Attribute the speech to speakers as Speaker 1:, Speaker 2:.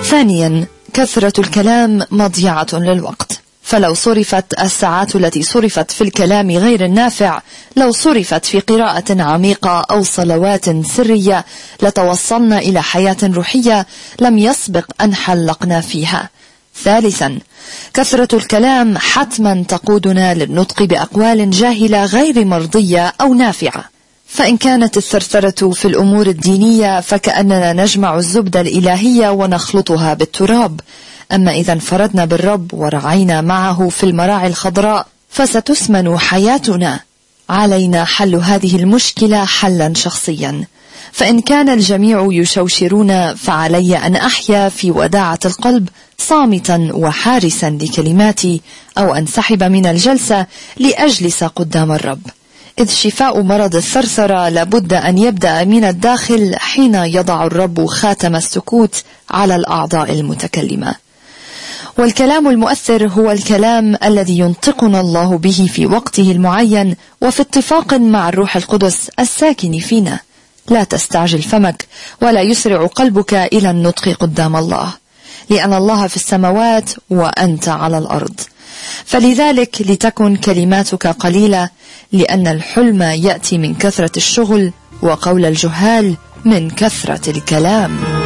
Speaker 1: ثانيا، كثرة الكلام مضيعة للوقت، فلو صرفت الساعات التي صرفت في الكلام غير النافع لو صرفت في قراءة عميقة أو صلوات سرية لتوصلنا إلى حياة روحية لم يسبق أن حلقنا فيها. ثالثا، كثرة الكلام حتما تقودنا للنطق بأقوال جاهلة غير مرضية أو نافعة، فإن كانت الثرثرة في الأمور الدينية فكأننا نجمع الزبدة الإلهية ونخلطها بالتراب، أما إذا انفردنا بالرب ورعينا معه في المراعي الخضراء فستسمن حياتنا. علينا حل هذه المشكلة حلا شخصيا، فإن كان الجميع يشوشرون فعلي أن أحيا في وداعة القلب صامتا وحارسا لكلماتي، أو أنسحب من الجلسة لأجلس قدام الرب، إذ شفاء مرض الثرثرة لابد أن يبدأ من الداخل حين يضع الرب خاتم السكوت على الأعضاء المتكلمة. والكلام المؤثر هو الكلام الذي ينطقنا الله به في وقته المعين وفي اتفاق مع الروح القدس الساكن فينا. لا تستعجل فمك ولا يسرع قلبك إلى النطق قدام الله، لأن الله في السماوات وأنت على الأرض. فلذلك لتكن كلماتك قليلة، لأن الحلم يأتي من كثرة الشغل، وقول الجهال من كثرة الكلام.